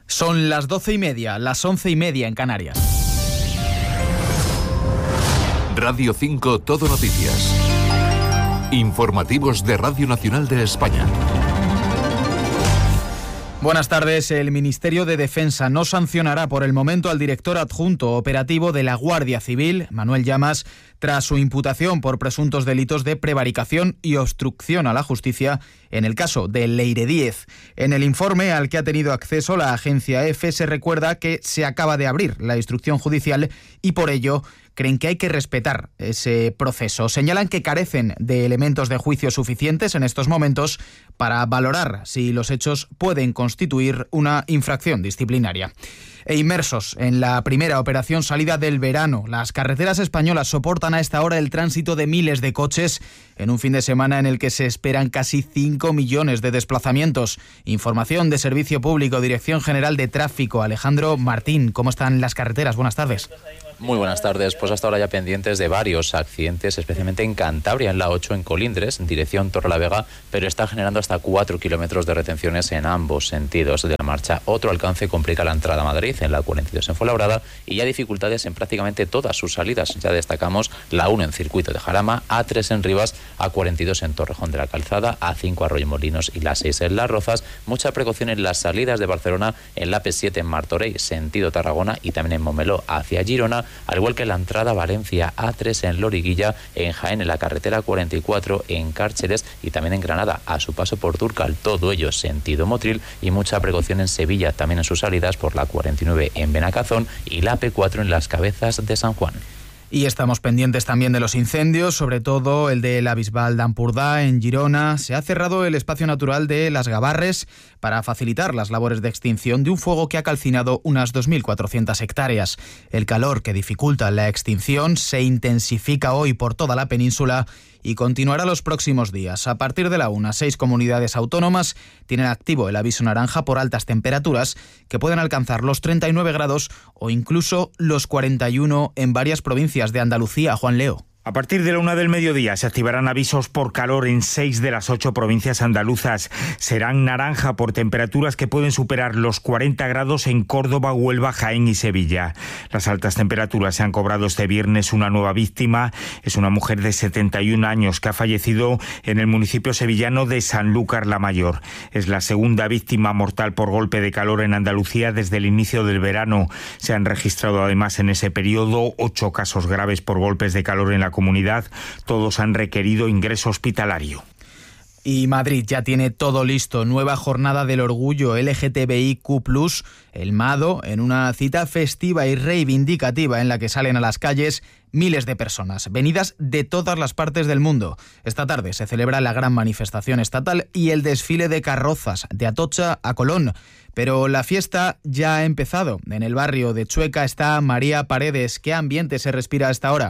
Son las 12:30, las 11:30 en Canarias. Radio 5 Todo Noticias. Informativos de Radio Nacional de España. Buenas tardes. El Ministerio de Defensa no sancionará por el momento al director adjunto operativo de la Guardia Civil, Manuel Llamas, tras su imputación por presuntos delitos de prevaricación y obstrucción a la justicia en el caso de Leire Díez. En el informe al que ha tenido acceso la agencia EFE se recuerda que se acaba de abrir la instrucción judicial y por ello creen que hay que respetar ese proceso. Señalan que carecen de elementos de juicio suficientes en estos momentos para valorar si los hechos pueden constituir una infracción disciplinaria. E inmersos en la primera operación salida del verano, las carreteras españolas soportan a esta hora el tránsito de miles de coches en un fin de semana en el que se esperan casi 5 millones de desplazamientos. Información de Servicio Público, Dirección General de Tráfico. Alejandro Martín, ¿cómo están las carreteras? Buenas tardes. Muy buenas tardes. Pues hasta ahora ya pendientes de varios accidentes, especialmente en Cantabria, en la 8 en Colindres, en dirección Torrelavega, pero está generando hasta 4 kilómetros de retenciones en ambos sentidos de la marcha. Otro alcance complica la entrada a Madrid, en la 42 en Fuenlabrada, y ya dificultades en prácticamente todas sus salidas. Ya destacamos la 1 en Circuito de Jarama, A3 en Rivas, A42 en Torrejón de la Calzada, A5 Arroyomolinos y la 6 en Las Rozas. Mucha precaución en las salidas de Barcelona, en la P7 en Martorell, sentido Tarragona, y también en Montmeló hacia Girona, al igual que la entrada a Valencia, A3 en Loriguilla, en Jaén, en la carretera 44, en Cárceles y también en Granada, a su paso por Turcal, todo ello sentido Motril, y mucha precaución en Sevilla, también en sus salidas por la 49 en Benacazón y la P4 en las Cabezas de San Juan. Y estamos pendientes también de los incendios, sobre todo el de la Bisbal d'Empordà en Girona. Se ha cerrado el espacio natural de Las Gavarres para facilitar las labores de extinción de un fuego que ha calcinado unas 2.400 hectáreas. El calor que dificulta la extinción se intensifica hoy por toda la península y continuará los próximos días. A partir de la 1, 6 comunidades autónomas tienen activo el aviso naranja por altas temperaturas que pueden alcanzar los 39 grados o incluso los 41 en varias provincias de Andalucía. Juan Leo. A partir de la 1 del mediodía se activarán avisos por calor en 6 de las 8 provincias andaluzas. Serán naranja por temperaturas que pueden superar los 40 grados en Córdoba, Huelva, Jaén y Sevilla. Las altas temperaturas se han cobrado este viernes una nueva víctima. Es una mujer de 71 años que ha fallecido en el municipio sevillano de Sanlúcar la Mayor. Es la segunda víctima mortal por golpe de calor en Andalucía desde el inicio del verano. Se han registrado además en ese periodo 8 casos graves por golpes de calor en la comunidad. Todos han requerido ingreso hospitalario. Y Madrid ya tiene todo listo. Nueva jornada del orgullo LGTBIQ+, el MADO, en una cita festiva y reivindicativa en la que salen a las calles miles de personas, venidas de todas las partes del mundo. Esta tarde se celebra la gran manifestación estatal y el desfile de carrozas de Atocha a Colón. Pero la fiesta ya ha empezado. En el barrio de Chueca está María Paredes. ¿Qué ambiente se respira a esta hora?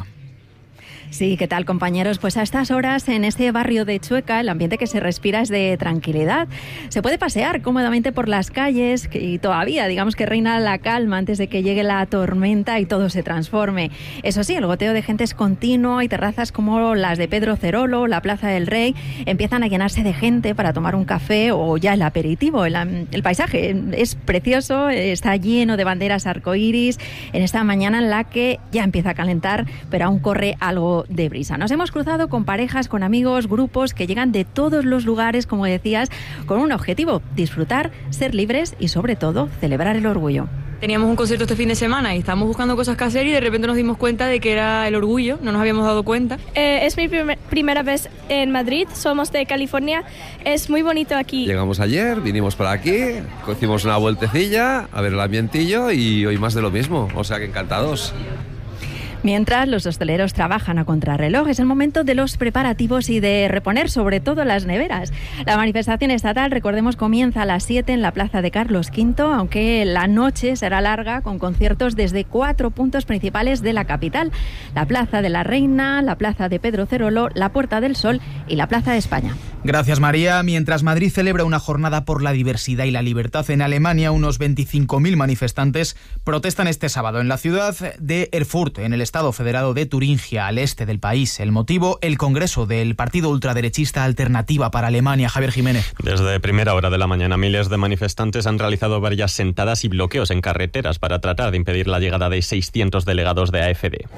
Sí, ¿qué tal, compañeros? Pues a estas horas en este barrio de Chueca el ambiente que se respira es de tranquilidad. Se puede pasear cómodamente por las calles y todavía digamos que reina la calma antes de que llegue la tormenta y todo se transforme. Eso sí, el goteo de gente es continuo y terrazas como las de Pedro Cerolo, la Plaza del Rey, empiezan a llenarse de gente para tomar un café o ya el aperitivo. El paisaje es precioso, está lleno de banderas arcoíris en esta mañana en la que ya empieza a calentar, pero aún corre algo de brisa. Nos hemos cruzado con parejas, con amigos, grupos que llegan de todos los lugares, como decías, con un objetivo: disfrutar, ser libres y sobre todo celebrar el orgullo. Teníamos un concierto este fin de semana y estábamos buscando cosas que hacer y de repente nos dimos cuenta de que era el orgullo, no nos habíamos dado cuenta. Es mi primera vez en Madrid, somos de California, es muy bonito aquí. Llegamos ayer, vinimos para aquí, hicimos una vueltecilla a ver el ambientillo y hoy más de lo mismo, o sea que encantados. Mientras los hosteleros trabajan a contrarreloj, es el momento de los preparativos y de reponer sobre todo las neveras. La manifestación estatal, recordemos, comienza a las 7 en la Plaza de Carlos V, aunque la noche será larga con conciertos desde 4 puntos principales de la capital: la Plaza de la Reina, la Plaza de Pedro Cerolo, la Puerta del Sol y la Plaza de España. Gracias, María. Mientras Madrid celebra una jornada por la diversidad y la libertad, en Alemania unos 25.000 manifestantes protestan este sábado en la ciudad de Erfurt, en el estado federado de Turingia, al este del país. El motivo, el congreso del partido ultraderechista Alternativa para Alemania. Javier Jiménez. Desde primera hora de la mañana, miles de manifestantes han realizado varias sentadas y bloqueos en carreteras para tratar de impedir la llegada de 600 delegados de AfD.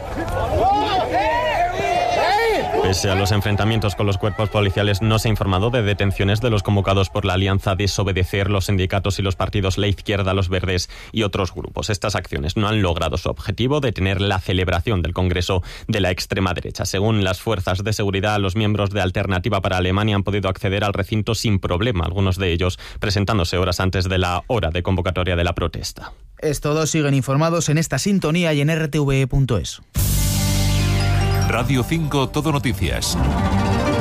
Pese a los enfrentamientos con los cuerpos policiales, no se ha informado de detenciones de los convocados por la Alianza Desobedecer, los sindicatos y los partidos La Izquierda, Los Verdes y otros grupos. Estas acciones no han logrado su objetivo, detener la celebración del Congreso de la extrema derecha. Según las fuerzas de seguridad, los miembros de Alternativa para Alemania han podido acceder al recinto sin problema, algunos de ellos presentándose horas antes de la hora de convocatoria de la protesta. Es todo, siguen informados en esta sintonía y en rtve.es. Radio 5 Todo Noticias.